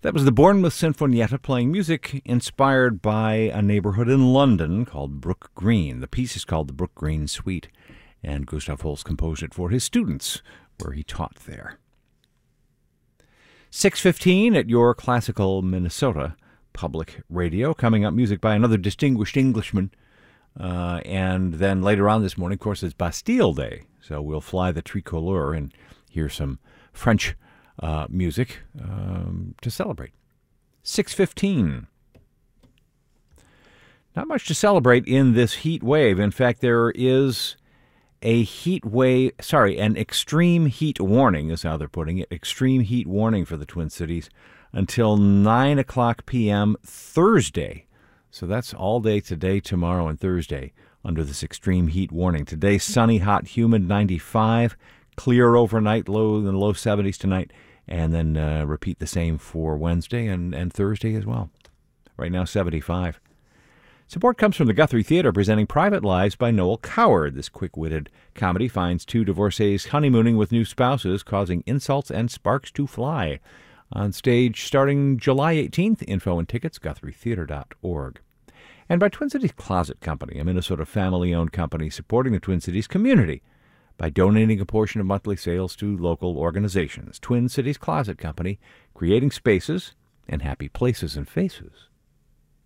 That was the Bournemouth Sinfonietta playing music inspired by a neighborhood in London called Brook Green. The piece is called the Brook Green Suite, and Gustav Holst composed it for his students, where he taught there. 6:15 at your classical Minnesota Public Radio. Coming up, music by another distinguished Englishman. And then later on this morning, of course, it's Bastille Day, so we'll fly the tricolore and hear some French music to celebrate. 6:15. Not much to celebrate in this heat wave. In fact, there is an extreme heat warning is how they're putting it. Extreme heat warning for the Twin Cities until 9 o'clock p.m. Thursday. So that's all day today, tomorrow, and Thursday under this extreme heat warning. Today, sunny, hot, humid, 95. Clear overnight, low in the low 70s tonight, and then repeat the same for Wednesday and Thursday as well. Right now, 75. Support comes from the Guthrie Theater, presenting Private Lives by Noel Coward. This quick-witted comedy finds two divorcees honeymooning with new spouses, causing insults and sparks to fly. On stage starting July 18th. Info and tickets, GuthrieTheater.org. And by Twin Cities Closet Company, a Minnesota family-owned company supporting the Twin Cities community by donating a portion of monthly sales to local organizations. Twin Cities Closet Company, creating spaces and happy places and faces.